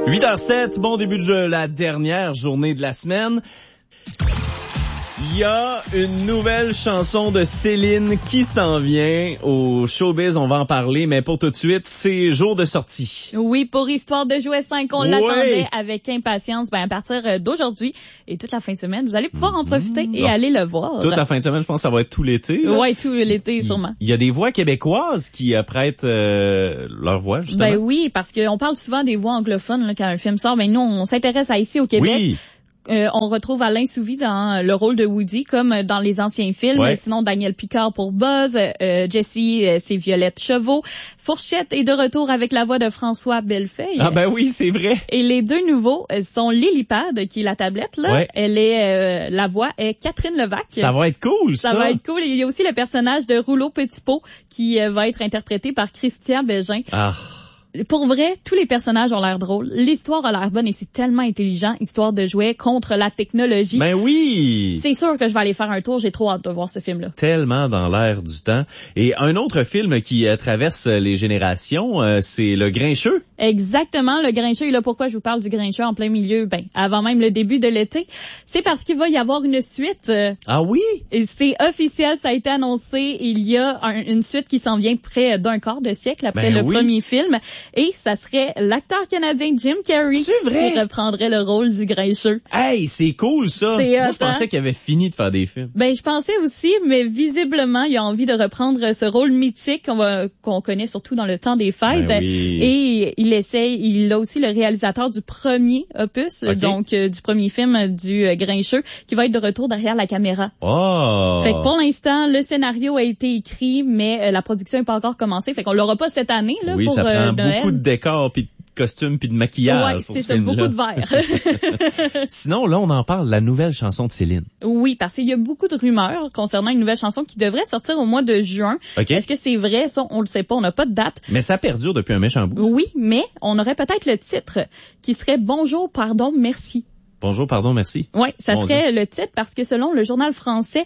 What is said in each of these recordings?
8h07, bon début de jeu, la dernière journée de la semaine. Il y a une nouvelle chanson de Céline qui s'en vient au Showbiz, on va en parler, mais pour tout de suite, c'est jour de sortie. Oui, pour Histoire de jouer 5, on l'attendait avec impatience. À partir d'aujourd'hui et toute la fin de semaine, vous allez pouvoir en profiter et aller le voir. Toute la fin de semaine, je pense que ça va être tout l'été. Oui, tout l'été sûrement. Il y a des voix québécoises qui prêtent leur voix, justement. Ben oui, parce qu'on parle souvent des voix anglophones là, quand un film sort. Ben nous, on s'intéresse à ici au Québec. Oui. On retrouve Alain Souvi dans le rôle de Woody, comme dans les anciens films. Ouais. Sinon, Daniel Picard pour Buzz, Jessie, c'est Violette Chevaux. Fourchette est de retour avec la voix de François Bellefeuille. Ah ben oui, c'est vrai. Et les deux nouveaux sont Lilipad, qui est la tablette, là. Ouais. Elle est, la voix est Catherine Levac. Ça va être cool, ça. Ça va être cool. Et il y a aussi le personnage de Rouleau Petitpot qui va être interprété par Christian Bégin. Ah. Pour vrai, tous les personnages ont l'air drôles. L'histoire a l'air bonne et c'est tellement intelligent, Histoire de jouets contre la technologie. Ben oui! C'est sûr que je vais aller faire un tour. J'ai trop hâte de voir ce film-là. Tellement dans l'air du temps. Et un autre film qui traverse les générations, c'est Le Grincheux. Exactement, Le Grincheux. Et là, pourquoi je vous parle du Grincheux en plein milieu? Avant même le début de l'été. C'est parce qu'il va y avoir une suite. Ah oui? Et c'est officiel, ça a été annoncé. Il y a une suite qui s'en vient près d'un quart de siècle après le premier film. Et ça serait l'acteur canadien Jim Carrey qui reprendrait le rôle du Grincheux. Hey, c'est cool ça! Moi, je pensais qu'il avait fini de faire des films. Je pensais aussi, mais visiblement, il a envie de reprendre ce rôle mythique qu'on connaît surtout dans le temps des fêtes. Ben oui. Et il a aussi le réalisateur du premier opus, donc du premier film du Grincheux, qui va être de retour derrière la caméra. Oh! Fait que pour l'instant, le scénario a été écrit, mais la production n'est pas encore commencée. Fait qu'on l'aura pas cette année là, oui, pour ça prend Noël. Beaucoup de décors puis de costumes puis de maquillage. Ouais, c'est ça, beaucoup de verre. Sinon, là, on en parle, la nouvelle chanson de Céline. Oui, parce qu'il y a beaucoup de rumeurs concernant une nouvelle chanson qui devrait sortir au mois de juin. Okay. Est-ce que c'est vrai? Ça, on le sait pas, on n'a pas de date. Mais ça perdure depuis un méchant bout. Oui, mais on aurait peut-être le titre qui serait « Bonjour, pardon, merci ». Bonjour, pardon, merci. Oui, ça serait le titre parce que selon le journal français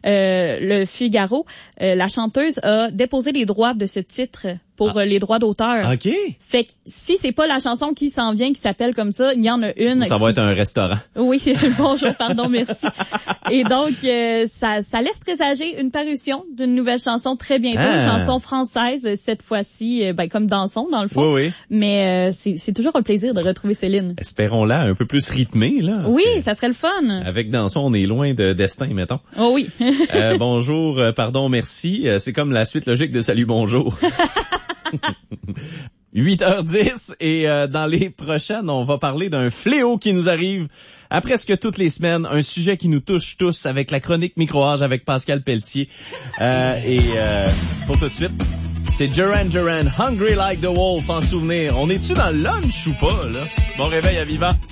Le Figaro, la chanteuse a déposé les droits de ce titre pour les droits d'auteur. OK. Fait que si c'est pas la chanson qui s'en vient, qui s'appelle comme ça, il y en a une. Ça va être un restaurant. Oui, bonjour, pardon, merci. Et donc, ça laisse présager une parution d'une nouvelle chanson très bientôt, une chanson française, cette fois-ci, comme Danson, dans le fond. Oui, oui. Mais c'est toujours un plaisir de retrouver Céline. Espérons-la un peu plus rythmée, là. Oui, ça serait le fun. Avec Danson, on est loin de Destin, mettons. Oh oui. Bonjour, pardon, merci. C'est comme la suite logique de Salut, bonjour. 8h10 et dans les prochaines, on va parler d'un fléau qui nous arrive à presque toutes les semaines, un sujet qui nous touche tous avec la chronique Micro-âge avec Pascal Pelletier. Pour tout de suite, c'est Duran Duran, Hungry Like the Wolf en souvenir. On est-tu dans le lunch ou pas, là? Bon réveil à Vivant.